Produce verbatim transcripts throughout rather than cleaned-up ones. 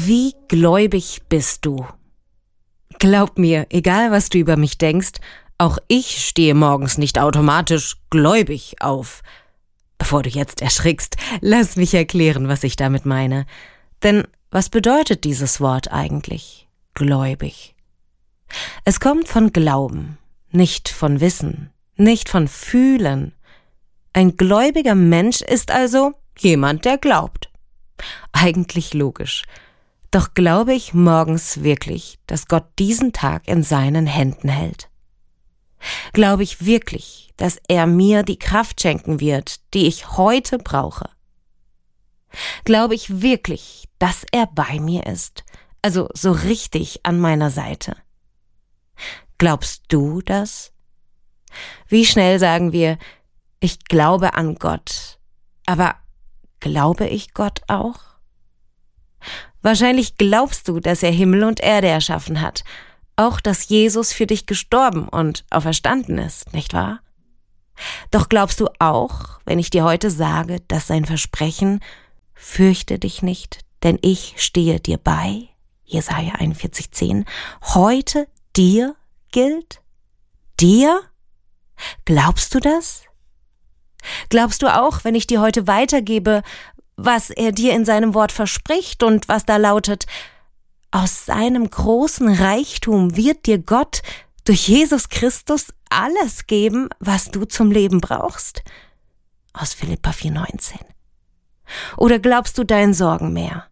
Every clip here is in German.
Wie gläubig bist du? Glaub mir, egal was du über mich denkst, auch ich stehe morgens nicht automatisch gläubig auf. Bevor du jetzt erschrickst, lass mich erklären, was ich damit meine. Denn was bedeutet dieses Wort eigentlich, gläubig? Es kommt von Glauben, nicht von Wissen, nicht von Fühlen. Ein gläubiger Mensch ist also jemand, der glaubt. Eigentlich logisch. Doch glaube ich morgens wirklich, dass Gott diesen Tag in seinen Händen hält? Glaube ich wirklich, dass er mir die Kraft schenken wird, die ich heute brauche? Glaube ich wirklich, dass er bei mir ist, also so richtig an meiner Seite? Glaubst du das? Wie schnell sagen wir, ich glaube an Gott, aber glaube ich Gott auch? Wahrscheinlich glaubst du, dass er Himmel und Erde erschaffen hat, auch dass Jesus für dich gestorben und auferstanden ist, nicht wahr? Doch glaubst du auch, wenn ich dir heute sage, dass sein Versprechen, fürchte dich nicht, denn ich stehe dir bei, Jesaja einundvierzig zehn, heute dir gilt? Dir? Glaubst du das? Glaubst du auch, wenn ich dir heute weitergebe, was er dir in seinem Wort verspricht und was da lautet: Aus seinem großen Reichtum wird dir Gott durch Jesus Christus alles geben, was du zum Leben brauchst? Aus Philipper vier neunzehn. Oder glaubst du deinen Sorgen mehr?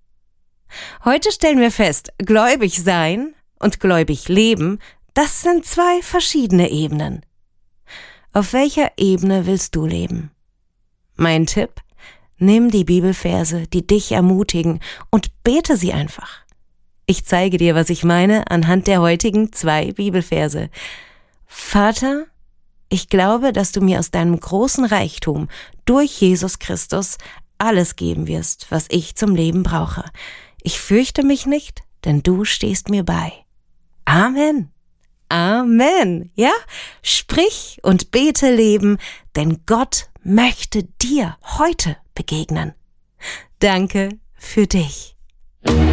Heute stellen wir fest, gläubig sein und gläubig leben, das sind zwei verschiedene Ebenen. Auf welcher Ebene willst du leben? Mein Tipp: Nimm die Bibelverse, die dich ermutigen, und bete sie einfach. Ich zeige dir, was ich meine, anhand der heutigen zwei Bibelverse. Vater, ich glaube, dass du mir aus deinem großen Reichtum durch Jesus Christus alles geben wirst, was ich zum Leben brauche. Ich fürchte mich nicht, denn du stehst mir bei. Amen. Amen. Ja? Sprich und bete Leben, denn Gott möchte dir heute begegnen. Danke für dich.